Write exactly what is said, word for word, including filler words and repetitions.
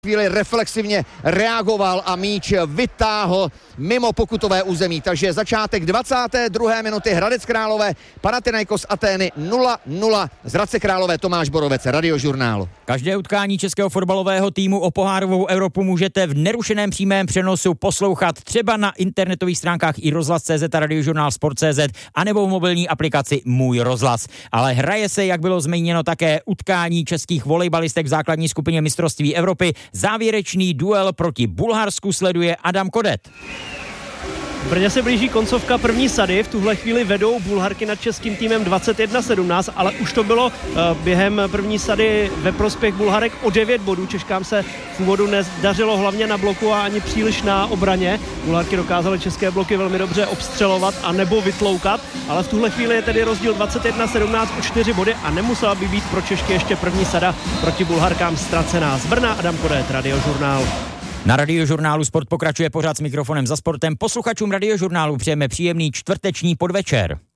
chvíli reflexivně reagoval a míč vytáhl mimo pokutové území. Takže začátek dvacáté druhé minuty, Hradec Králové, Panathinaikos Atény nula nula z Hradce Králové. Tomáš Borovec, Radiožurnál. Každé utkání českého fotbalového týmu o pohárovou Evropu můžete v nerušeném přímém přenosu poslouchat třeba na internetových stránkách i rozhlas tečka cé zet a Radiožurnál Sport tečka cé zet anebo v mobilní aplikaci Můj rozhlas. Ale hraje se, jak bylo zmíněno, také utkání českých volejbalistek v základní skupině mistrovství Evropy. Závěrečný duel proti Bulharsku sleduje Adam Kodet. V Brně se blíží koncovka první sady, v tuhle chvíli vedou Bulharky nad českým týmem dvacet jedna sedmnáct, ale už to bylo uh, během první sady ve prospěch Bulharek o devět bodů. Češkám se v úvodu nedařilo hlavně na bloku a ani příliš na obraně. Bulharky dokázaly české bloky velmi dobře obstřelovat a nebo vytloukat, ale v tuhle chvíli je tedy rozdíl dvacet jedna sedmnáct o čtyři body a nemusela by být pro Češky ještě první sada proti Bulharkám ztracená. Z Brna Adam Kodet, Radiožurnál. Na Radiožurnálu Sport pokračuje pořád s mikrofonem za sportem. Posluchačům Radiožurnálu přejeme příjemný čtvrteční podvečer.